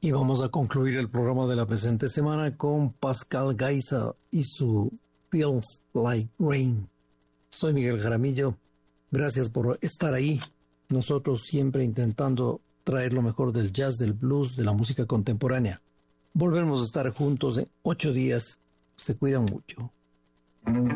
Y vamos a concluir el programa de la presente semana con Pascal Gaiza y su Feels Like Rain. Soy Miguel Jaramillo. Gracias por estar ahí. Nosotros siempre intentando traer lo mejor del jazz, del blues, de la música contemporánea. Volvemos a estar juntos en 8 días. Se cuidan mucho.